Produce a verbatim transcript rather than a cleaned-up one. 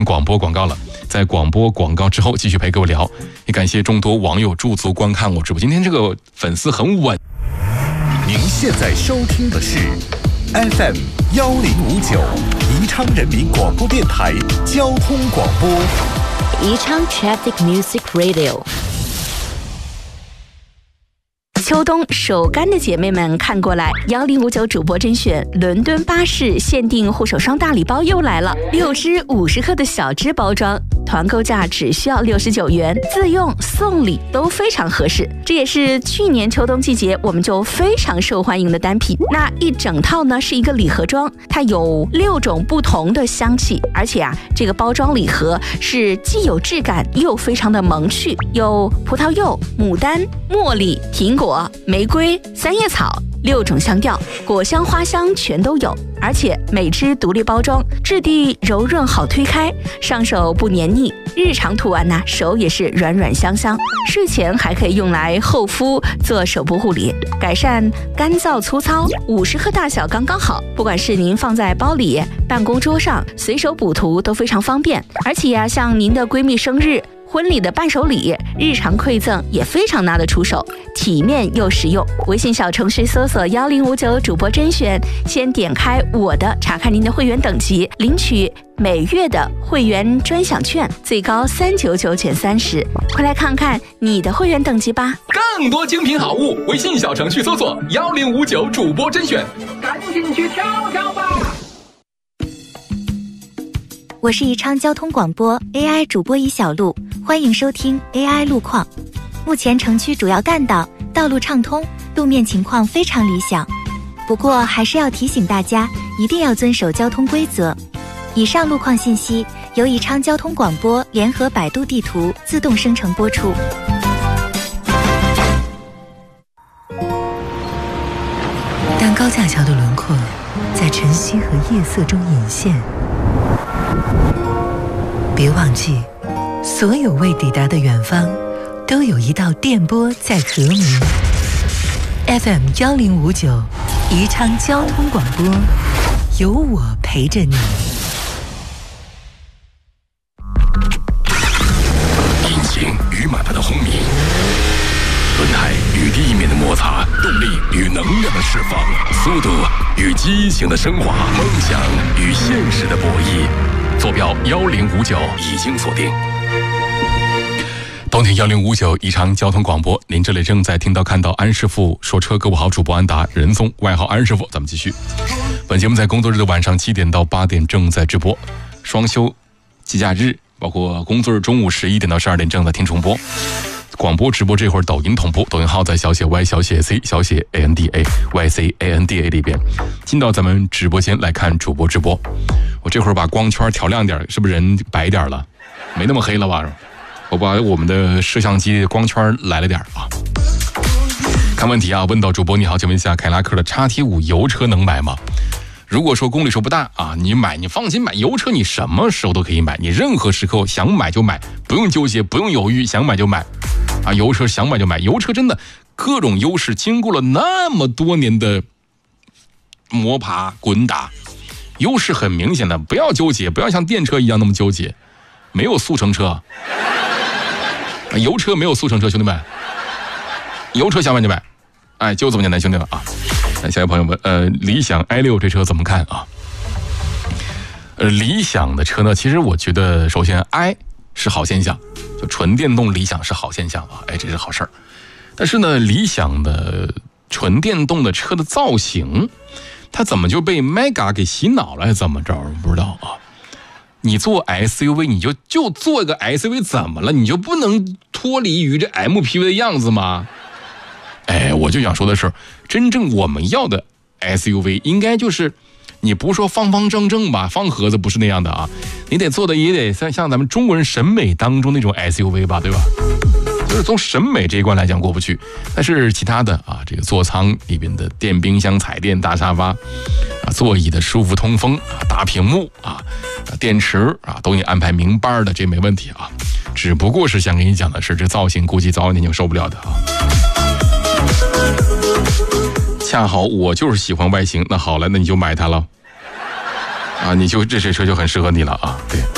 广播广告了，在广播广告之后继续陪各位聊，也感谢众多网友驻足观看我直播。今天这个粉丝很稳。 您现在收听的是 F M 幺零五九宜昌人民广播电台交通广播， 宜昌 Traffic Music Radio。秋冬手干的姐妹们看过来，幺零五九主播甄选伦敦巴士限定护手霜大礼包又来了，六支五十克的小支包装，团购价只需要六十九元，自用送礼都非常合适。这也是去年秋冬季节我们就非常受欢迎的单品。那一整套呢是一个礼盒装，它有六种不同的香气，而且啊这个包装礼盒是既有质感又非常的萌趣，有葡萄柚、牡丹、茉莉、苹果、玫瑰、三叶草，六种香调，果香花香全都有，而且每支独立包装，质地柔润好推开，上手不黏腻，日常涂完呢手也是软软香香，睡前还可以用来厚敷做手部护理，改善干燥粗糙，五十克大小刚刚好，不管是您放在包里、办公桌上随手补涂都非常方便，而且呀、啊、像您的闺蜜生日、婚礼的伴手礼、日常馈赠也非常拿得出手，体面又实用。微信小程序搜索幺零五九主播甄选，先点开我的，查看您的会员等级，领取每月的会员专享券，最高三九九减三十。快来看看你的会员等级吧！ 更多精品好物，微信小程序搜索幺零五九主播甄选， 赶紧去挑挑吧！ 我是宜昌交通广播 A I 主播尹小璐，欢迎收听 A I 路况。目前城区主要干道道路畅通，路面情况非常理想。不过还是要提醒大家，一定要遵守交通规则。以上路况信息由宜昌交通广播联合百度地图自动生成播出。 当高架桥的轮廓在晨曦和夜色中隐现，别忘记，所有未抵达的远方，都有一道电波在和鸣。F M 幺零五九，宜昌交通广播，有我陪着你。 引擎与马达的轰鸣，轮胎与地面的摩擦，动力与能量的释放，速度与激情的升华，梦想与现实的博弈。坐标幺零五九已经锁定。 冬天幺零五九宜昌交通广播，您这里正在听到看到安师傅说车，各位好，主播安达仁松，外号安师傅。咱们继续，本节目在工作日的晚上七点到八点正在直播，双休、节假日，包括工作日中午十一点到十二点正在听重播。广播直播这会儿抖音同步，抖音号在小写 Y 小写 C 小写 A N D A Y C A N D A 里边，进到咱们直播间来看主播直播。我这会儿把光圈调亮点，是不是人白点了？没那么黑了吧？我把我们的摄像机光圈来了点啊。看问题啊，问到主播你好，请问一下凯拉克的 X T 五 油车能买吗？如果说公里数不大啊，你买你放心买油车，你什么时候都可以买，你任何时刻想买就买，不用纠结，不用犹豫，想买就买啊！油车想买就买，油车真的各种优势，经过了那么多年的摸爬滚打，优势很明显的，不要纠结，不要像电车一样那么纠结，没有速成车，啊、油车没有速成车，兄弟们，油车想买就买，哎，就这么简单，兄弟们啊！下一位朋友们，呃，理想 i 六这车怎么看啊？呃，理想的车呢，其实我觉得，首先 i 是好现象，就纯电动理想是好现象啊，哎，这是好事儿。但是呢，理想的纯电动的车的造型，它怎么就被 Mega 给洗脑了，还是怎么着？不知道啊。你做 S U V， 你就就做一个 S U V， 怎么了？你就不能脱离于这 M P V 的样子吗？哎，我就想说的是，真正我们要的 S U V 应该就是，你不说方方正正吧，方盒子不是那样的啊，你得做的也得像像咱们中国人审美当中那种 S U V 吧，对吧？就是从审美这一关来讲过不去，但是其他的啊，这个座舱里边的电冰箱、彩电、大沙发，啊，座椅的舒服通风啊，大屏幕啊，电池啊，都给你安排明白的，这没问题啊。只不过是想跟你讲的是，这造型估计早晚你就受不了的啊。恰好我就是喜欢外形，那好了，那你就买它了啊，你就这这车就很适合你了啊，对。